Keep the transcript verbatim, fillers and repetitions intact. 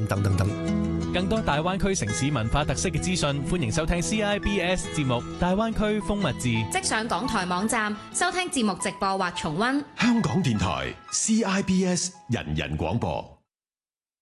等等等。 更多大灣區城市文化特色嘅資訊，歡迎收聽 C I B S 節目《大灣區風物誌》， 即上港台網站收聽節目直播或重溫。 香港電台 C I B S 人人廣播。